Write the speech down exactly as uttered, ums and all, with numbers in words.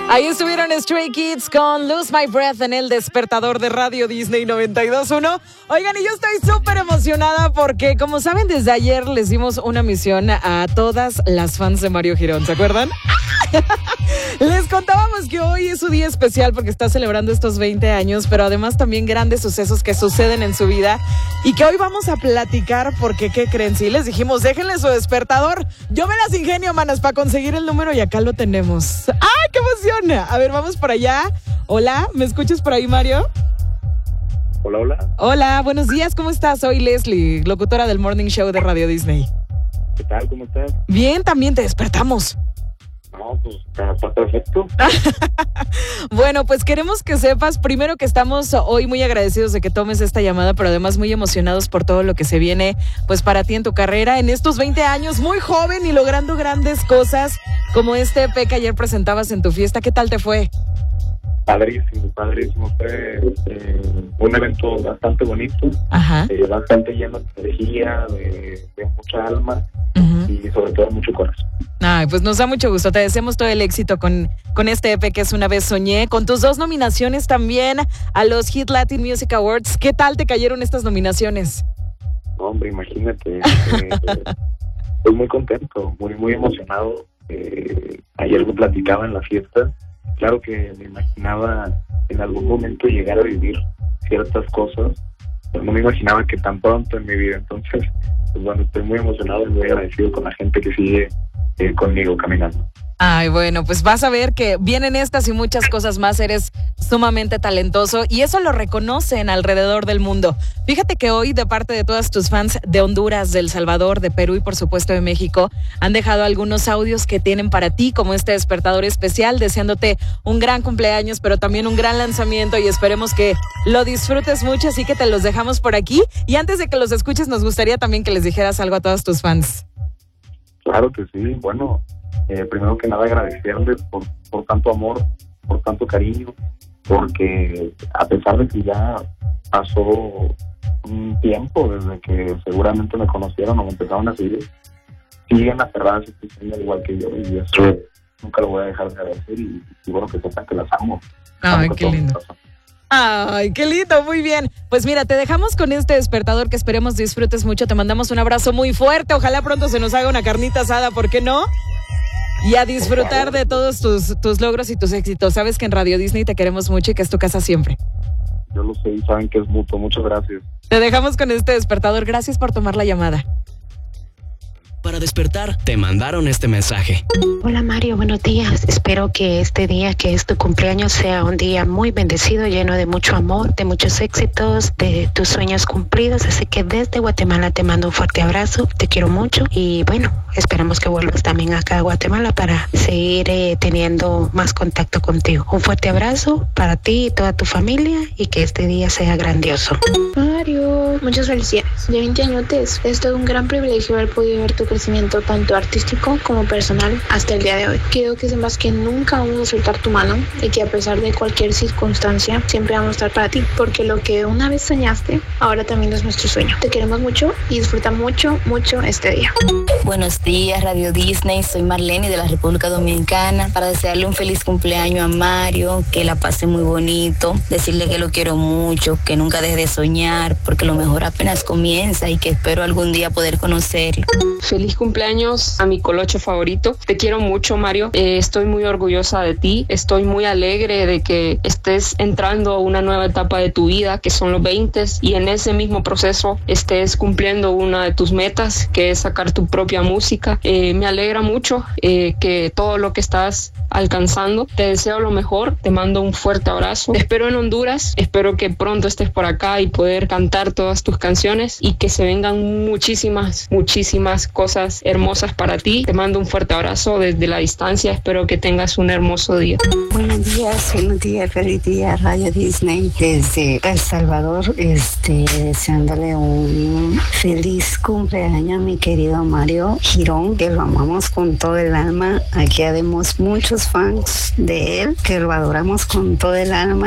Ahí estuvieron Stray Kids con Lose My Breath en el despertador de Radio Disney noventa y dos punto uno. Oigan, y yo estoy súper emocionada porque, como saben, desde ayer les dimos una misión a todas las fans de Mario Girón, ¿se acuerdan? Les contábamos que hoy es su día especial porque está celebrando estos veinte años, pero además también grandes sucesos que suceden en su vida y que hoy vamos a platicar porque, ¿qué creen? Sí, les dijimos, déjenle su despertador. Yo me las ingenio, manas, para conseguir el número y acá lo tenemos. ¡Ay, qué emoción! A ver, vamos por allá. Hola, ¿me escuchas por ahí, Mario? Hola, hola. Hola, buenos días, ¿cómo estás? Soy Leslie, locutora del Morning Show de Radio Disney. ¿Qué tal? ¿Cómo estás? Bien, también te despertamos. No, pues está, está perfecto. Bueno, pues queremos que sepas primero que estamos hoy muy agradecidos de que tomes esta llamada, pero además muy emocionados por todo lo que se viene pues para ti en tu carrera en estos veinte años, muy joven y logrando grandes cosas como este E P que ayer presentabas en tu fiesta. ¿Qué tal te fue? Padrísimo, padrísimo. Fue eh, un evento bastante bonito, Ajá. Eh, bastante lleno de energía, de, de mucha alma uh-huh. y sobre todo mucho corazón. Ay, pues nos da mucho gusto. Te deseamos todo el éxito con, con este E P que es Una Vez Soñé, con tus dos nominaciones también a los Hit Latin Music Awards. ¿Qué tal te cayeron estas nominaciones? No, hombre, imagínate. eh, estoy muy contento, muy, muy emocionado. Eh, ayer lo platicaba en la fiesta. Claro que me imaginaba en algún momento llegar a vivir ciertas cosas, pero no me imaginaba que tan pronto en mi vida. Entonces, pues bueno, estoy muy emocionado y muy agradecido con la gente que sigue eh, conmigo caminando. Ay, bueno, pues vas a ver que vienen estas y muchas cosas más. Eres sumamente talentoso y eso lo reconocen alrededor del mundo. Fíjate que hoy, de parte de todas tus fans de Honduras, de El Salvador, de Perú y por supuesto de México, han dejado algunos audios que tienen para ti, como este despertador especial, deseándote un gran cumpleaños, pero también un gran lanzamiento y esperemos que lo disfrutes mucho, así que te los dejamos por aquí. Y antes de que los escuches, nos gustaría también que les dijeras algo a todos tus fans. Claro que sí, bueno... Eh, primero que nada agradecerles por, por tanto amor, por tanto cariño, porque a pesar de que ya pasó un tiempo desde que seguramente me conocieron o me empezaron a seguir, siguen aferradas a este sueño igual que yo y eso nunca lo voy a dejar de agradecer y, y bueno, que sepan que las amo. Ay, qué lindo. Ay, qué lindo, muy bien. Pues mira, te dejamos con este despertador que esperemos disfrutes mucho. Te mandamos un abrazo muy fuerte. Ojalá pronto se nos haga una carnita asada, ¿por qué no? Y a disfrutar de todos tus, tus logros y tus éxitos. Sabes que en Radio Disney te queremos mucho y que es tu casa siempre. Yo lo sé y saben que es mutuo. Muchas gracias. Te dejamos con este despertador. Gracias por tomar la llamada. Para despertar, te mandaron este mensaje. Hola Mario, buenos días. Espero que este día, que es tu cumpleaños, sea un día muy bendecido, lleno de mucho amor, de muchos éxitos, de tus sueños cumplidos. Así que desde Guatemala te mando un fuerte abrazo, te quiero mucho y bueno, esperamos que vuelvas también acá a Guatemala para seguir eh, teniendo más contacto contigo. Un fuerte abrazo para ti y toda tu familia y que este día sea grandioso. Mario, muchas felicidades. De veinte añotes, es todo un gran privilegio haber podido ver tu crecimiento tanto artístico como personal hasta el día de hoy. Quiero que sepas que nunca vamos a soltar tu mano y que a pesar de cualquier circunstancia siempre vamos a estar para ti, porque lo que una vez soñaste ahora también es nuestro sueño. Te queremos mucho y disfruta mucho, mucho este día. Buenos días, Radio Disney. Soy Marlene de la República Dominicana para desearle un feliz cumpleaños a Mario, que la pase muy bonito, decirle que lo quiero mucho, que nunca deje de soñar, porque lo mejor apenas comienza y que espero algún día poder conocerlo. Feliz cumpleaños a mi colocho favorito. Te quiero mucho, Mario. Eh, estoy muy orgullosa de ti. Estoy muy alegre de que estés entrando a una nueva etapa de tu vida, que son los veinte, y en ese mismo proceso estés cumpliendo una de tus metas, que es sacar tu propia música. Eh, me alegra mucho eh, que todo lo que estás alcanzando. Te deseo lo mejor. Te mando un fuerte abrazo. Te espero en Honduras. Espero que pronto estés por acá y poder cantar todas tus canciones y que se vengan muchísimas, muchísimas cosas hermosas para ti. Te mando un fuerte abrazo desde la distancia. Espero que tengas un hermoso día. Buenos días, buenos días, feliz día, Radio Disney desde El Salvador, este, deseándole un feliz cumpleaños a mi querido Mario Girón, que lo amamos con todo el alma. Aquí habemos muchos fans de él, que lo adoramos con todo el alma.